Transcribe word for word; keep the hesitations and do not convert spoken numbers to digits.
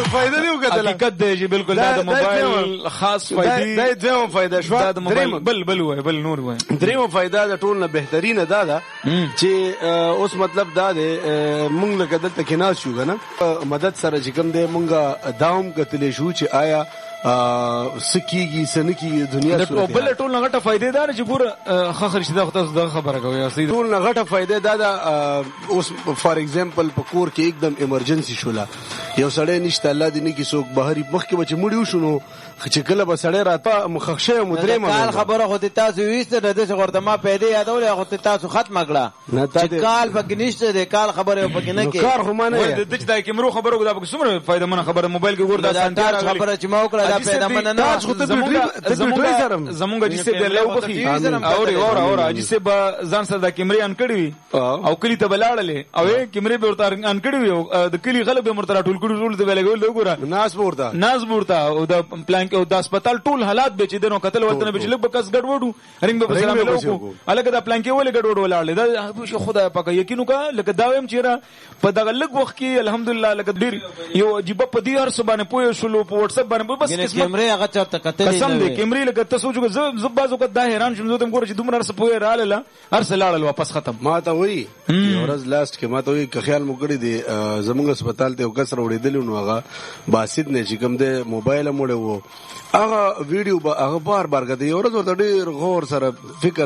فائدہ دی وکړه حقیقت دی چې بالکل دا د موبایل خاص فائدې دا دوه فائدہ شو دا د موبایل بل بل وای بل نور وای دریمه فائدہ د ټول نه بهترینه دا ده چې اوس مطلب دا دی مونږ لکه دلته کې ناز شو کنه مدد سره چې کوم دی مونږه داوم کتلې شو چې آیا سکیږي سنکیږي دنیا سره بل ټول نه غټه فائدې دار چې ګور خخر شي دا تاسو دا خبره کوي اصلي ټول نه غټه فائدې دا دا اوس فار ایگزامپل په کور کې एकदम ایمرجنسي شولا یو سړی نشته الله دې نه کې څوک بهري مخ کې بچ مړیو شنو چې کله به سړی راته مخخشه مدرې ما کال خبره خو ته تاسو وېسته د دې ورته ما پیدا یادول خو ته تاسو ختم کړه چې کال پکې نشته د کال خبره پکې نه کې کار خو ما نه د دې د کیمرو خبره کو دا پکې څومره فائدہ منه خبره موبایل کې ګور دا سانتار خبره چې ما وکړه دا پیدا منه نه زمونږ زمونږ جسه د لو بخي اور اور اور جسه به ځان سره د کیمرې ان کړی او کلی ته بلاړلې او کیمرې به ورته ان کړی د کلی غلب به مرته ټول کړي ټول ته بلګول وګوره ناس ورته ناس ورته او د پلان کې د هسپتال ټول حالات به چې دنو قتل ولته به چې لګ بکس ګډوډو رنګ به سلام علیکم الګ د پلان کې ولې ګډوډ ولاړل دا خدای پاک یقینو کا لکه دا ويم چیرې په دغه لګ وخت کې الحمدلله لکه ډیر یو جيبه په دې هر سبانه پوي شلو په واتس اپ باندې بس کیمرې هغه چرته کتلې قسم دې کیمرې لکه تاسو چې زبازو کا دا حیران شوم زه تم ګور چې دومره سره پوي رااله هر څه لاړل واپس ختم ما ته وی ورځ لاست کې ما ته وی که خیال مو کړی دی زمونږ هسپتال ته یو کس راوړېدل نو هغه باسط نه چې کوم د موبایل موړ وو هغه ویډیو به هغه بار بار کده یو ورځ ورته ډیر غور سره فکر